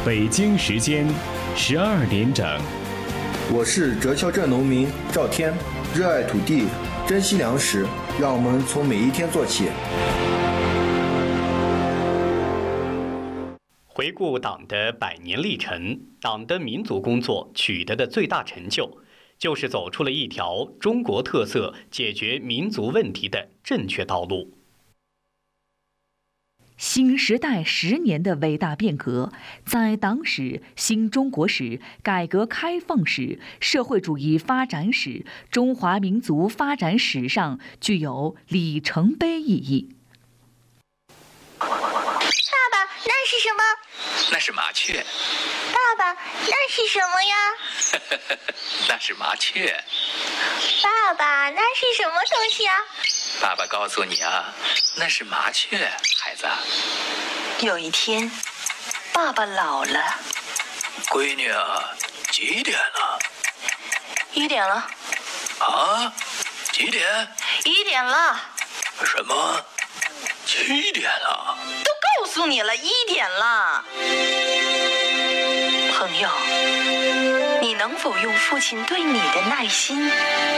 北京时间12点整。 我是哲蛟镇农民赵天，热爱土地，珍惜粮食，让我们从每一天做起。 回顾党的100年历程，党的民族工作取得的最大成就，就是走出了一条中国特色解决民族问题的正确道路。 新时代10年的伟大变革，在党史、新中国史、改革开放史、社会主义发展史、中华民族发展史上具有里程碑意义。 爸爸，那是什么？ 那是麻雀。 爸爸，那是什么呀？ 那是麻雀。 爸爸，那是什么东西啊？ 爸爸告诉你啊，那是麻雀，孩子。 有一天，爸爸老了。 闺女啊，几点了 ？1点了。 啊？几点 ？1点了。 什么？7点了？ 都告诉你了，1点了。朋友，你能否用父亲对你的耐心